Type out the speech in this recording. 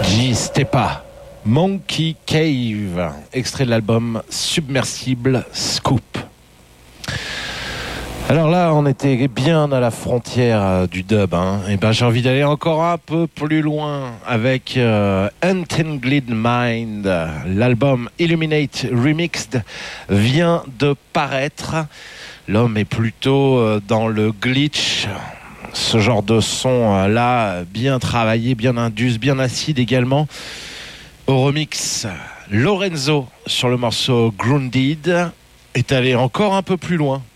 J. Stepa, Monkey Cave, extrait de l'album Submersible Scoop. Alors là, on était bien à la frontière du dub. Et ben, j'ai envie d'aller encore un peu plus loin avec Untangled Mind. L'album Illuminate Remixed vient de paraître. L'homme est plutôt dans le glitch. Ce genre de son là, bien travaillé, bien indus, bien acide également. Au remix, Lorenzo sur le morceau Grounded est allé encore un peu plus loin.